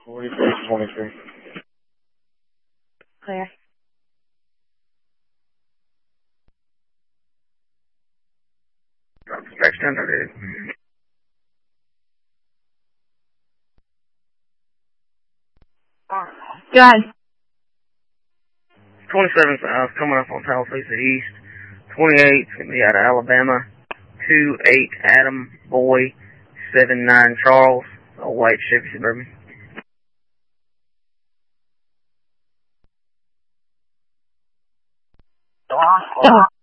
4623. Clear. Next standard. Go ahead. 27 South, coming up on Palisades East. 28, it's going to be out of Alabama. 28 Adam Boy, 79 Charles, a white Chevy Suburban. Go